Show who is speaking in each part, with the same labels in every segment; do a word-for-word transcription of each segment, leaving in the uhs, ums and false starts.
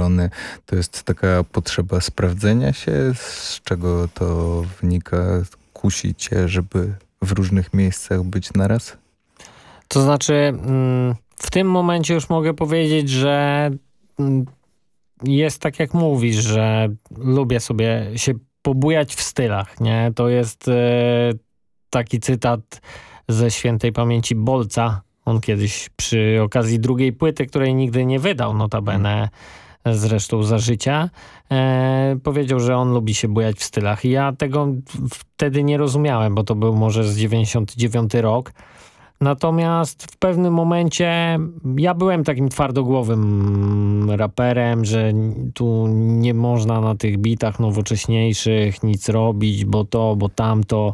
Speaker 1: strony. To jest taka potrzeba sprawdzenia się, z czego to wynika? Kusi cię, żeby w różnych miejscach być naraz?
Speaker 2: To znaczy, w tym momencie już mogę powiedzieć, że jest tak jak mówisz, że lubię sobie się pobujać w stylach, nie? To jest e, taki cytat ze świętej pamięci Bolca. On kiedyś przy okazji drugiej płyty, której nigdy nie wydał, notabene zresztą za życia, e, powiedział, że on lubi się bujać w stylach. I ja tego wtedy nie rozumiałem, bo to był może z dziewięćdziesiąty dziewiąty rok. Natomiast w pewnym momencie ja byłem takim twardogłowym raperem, że tu nie można na tych bitach nowocześniejszych nic robić, bo to, bo tamto.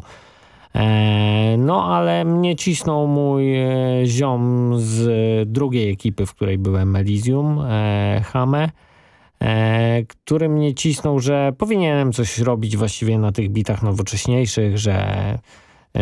Speaker 2: E, no ale mnie cisnął mój e, ziom z drugiej ekipy, w której byłem, Elysium, e, Hame, e, który mnie cisnął, że powinienem coś robić właściwie na tych bitach nowocześniejszych, że e,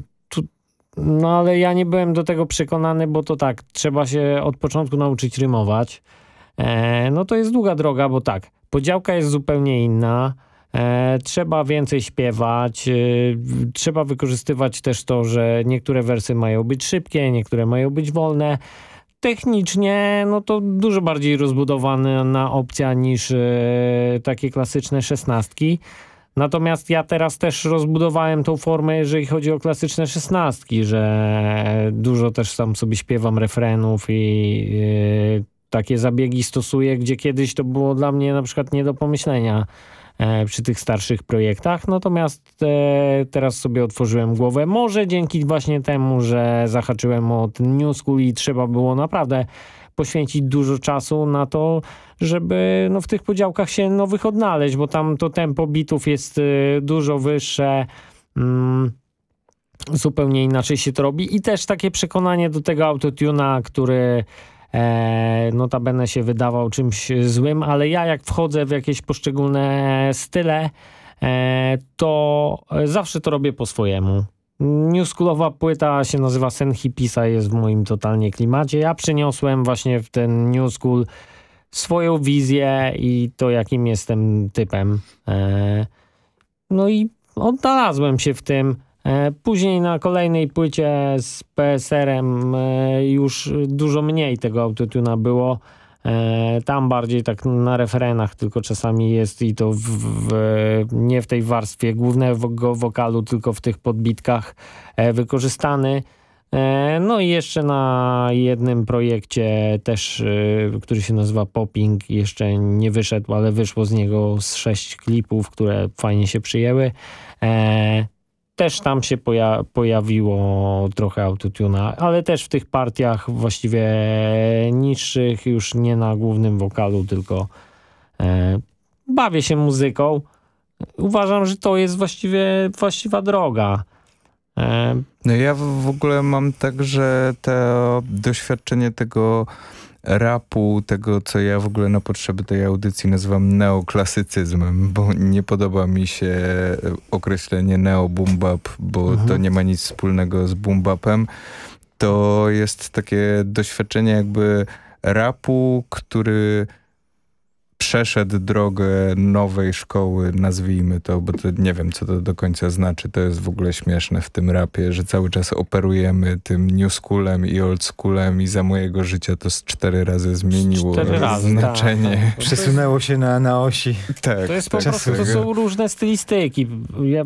Speaker 2: no ale ja nie byłem do tego przekonany, bo to tak, trzeba się od początku nauczyć rymować. E, no to jest długa droga, bo tak, podziałka jest zupełnie inna. E, trzeba więcej śpiewać. E, trzeba wykorzystywać też to, że niektóre wersy mają być szybkie, niektóre mają być wolne. Technicznie, no to dużo bardziej rozbudowana opcja niż e, takie klasyczne szesnastki. Natomiast ja teraz też rozbudowałem tą formę, jeżeli chodzi o klasyczne szesnastki, że dużo też tam sobie śpiewam refrenów i yy, takie zabiegi stosuję, gdzie kiedyś to było dla mnie na przykład nie do pomyślenia e, przy tych starszych projektach. Natomiast e, teraz sobie otworzyłem głowę. Może dzięki właśnie temu, że zahaczyłem o ten new school i trzeba było naprawdę poświęcić dużo czasu na to, żeby no, w tych podziałkach się nowych odnaleźć, bo tam to tempo bitów jest y, dużo wyższe, mm, zupełnie inaczej się to robi i też takie przekonanie do tego autotuna, który e, notabene się wydawał czymś złym, ale ja jak wchodzę w jakieś poszczególne style, e, to zawsze to robię po swojemu. New schoolowa płyta się nazywa Sen Hipisa, jest w moim totalnie klimacie. Ja przyniosłem właśnie w ten New School swoją wizję i to, jakim jestem typem. E, no i odnalazłem się w tym. E, później na kolejnej płycie z P S R-em e, już dużo mniej tego autotuna było. E, tam bardziej tak na refrenach tylko czasami jest i to w, w, nie w tej warstwie głównego wokalu, tylko w tych podbitkach e, wykorzystany. E, no i jeszcze na jednym projekcie też, e, który się nazywa Popping, jeszcze nie wyszedł, ale wyszło z niego z sześć klipów, które fajnie się przyjęły. E, Też tam się poja- pojawiło trochę autotuna, ale też w tych partiach właściwie niższych, już nie na głównym wokalu, tylko e, bawię się muzyką. Uważam, że to jest właściwie właściwa droga. E,
Speaker 1: No ja w, w ogóle mam tak, że to doświadczenie tego rapu, tego, co ja w ogóle na potrzeby tej audycji nazywam neoklasycyzmem, bo nie podoba mi się określenie neo-boom-bap, bo mhm. to nie ma nic wspólnego z boom-bapem. To jest takie doświadczenie jakby rapu, który przeszedł drogę nowej szkoły, nazwijmy to, bo to nie wiem, co to do końca znaczy. To jest w ogóle śmieszne w tym rapie, że cały czas operujemy tym new schoolem i old schoolem i za mojego życia to z cztery razy zmieniło
Speaker 2: cztery razy,
Speaker 1: znaczenie.
Speaker 2: tak, tak.
Speaker 3: Przesunęło się na, na osi.
Speaker 1: Tak,
Speaker 2: to jest
Speaker 1: tak,
Speaker 2: po prostu, to są różne stylistyki. Ja,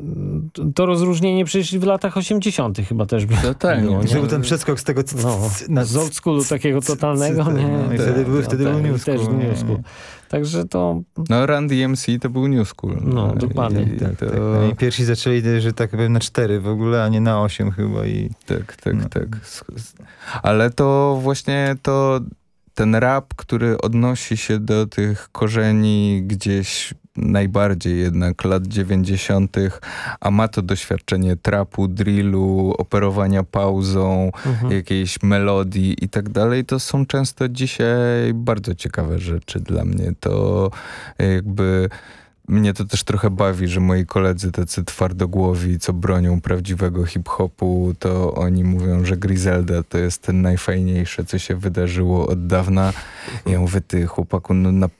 Speaker 2: to rozróżnienie przecież w latach osiemdziesiątych chyba też było.
Speaker 1: No tak,
Speaker 2: było,
Speaker 3: Że był ten przeskok z tego c- c-
Speaker 2: no,
Speaker 3: na
Speaker 2: z old schoolu takiego totalnego,
Speaker 3: c-
Speaker 2: nie?
Speaker 3: no i wtedy był, wtedy
Speaker 2: no,
Speaker 3: był
Speaker 2: tak,
Speaker 3: new school.
Speaker 2: też new school. Także to...
Speaker 1: No Run D M C to był new school.
Speaker 2: No, dokładnie.
Speaker 1: I,
Speaker 3: Tak,
Speaker 1: to...
Speaker 3: tak. No i pierwsi zaczęli, że tak powiem, na cztery w ogóle, a nie na osiem chyba. I...
Speaker 1: Tak, tak,
Speaker 3: no.
Speaker 1: tak. Ale to właśnie to ten rap, który odnosi się do tych korzeni gdzieś najbardziej jednak lat dziewięćdziesiątych, a ma to doświadczenie trapu, drillu, operowania pauzą, mhm. jakiejś melodii i tak dalej, to są często dzisiaj bardzo ciekawe rzeczy dla mnie. To jakby mnie to też trochę bawi, że moi koledzy tacy twardogłowi, co bronią prawdziwego hip-hopu, to oni mówią, że Griselda to jest ten najfajniejsze, co się wydarzyło od dawna. Ja mówię, ty chłopaku, no na